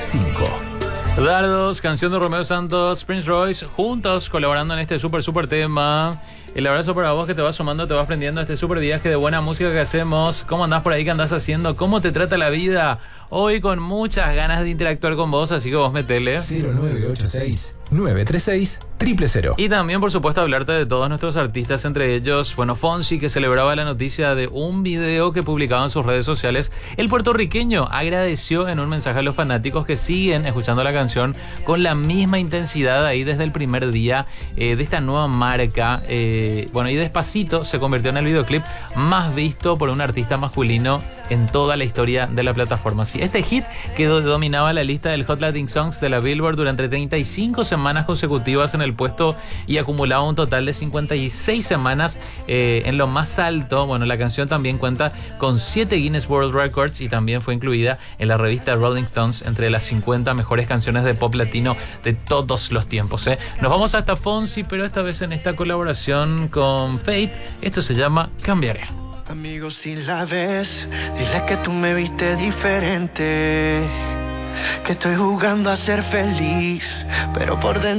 5. Dardos, canción de Romeo Santos, Prince Royce, juntos colaborando en este súper tema. El abrazo para vos que te vas sumando, te vas prendiendo este súper viaje de buena música que hacemos. ¿Cómo andás por ahí? ¿Qué andás haciendo? ¿Cómo te trata la vida? Hoy con muchas ganas de interactuar con vos, así que vos metele 0986-936-000. Y también, por supuesto, hablarte de todos nuestros artistas, entre ellos, bueno, Fonsi, que celebraba la noticia de un video que publicaba en sus redes sociales. El puertorriqueño agradeció en un mensaje a los fanáticos que siguen escuchando la canción con la misma intensidad ahí desde el primer día de esta nueva marca. Bueno, y Despacito se convirtió en el videoclip más visto por un artista masculino en toda la historia de la plataforma. Sí, este hit quedó dominaba la lista del Hot Latin Songs de la Billboard durante 35 semanas consecutivas en el puesto y acumulaba un total de 56 semanas en lo más alto. Bueno, la canción también cuenta con 7 Guinness World Records y también fue incluida en la revista Rolling Stones entre las 50 mejores canciones de pop latino de todos los tiempos. Nos vamos hasta Fonsi, pero esta vez en esta colaboración con Fate. Esto se llama Cambiaré. Amigo, si la ves, dile que tú me viste diferente, que estoy jugando a ser feliz, pero por dentro